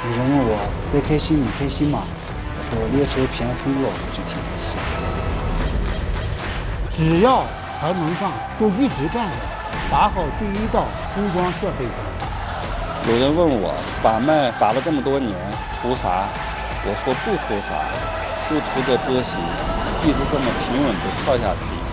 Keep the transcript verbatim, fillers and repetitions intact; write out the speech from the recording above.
有人问我在开心，你开心吗？我说列车平安通过，我就挺开心。 只要还能上，就一直干着，打好第一道封装设备。 有人问我把脉把了这么多年，图啥？我说不图啥，就图这波形，一直这么平稳的跳下去。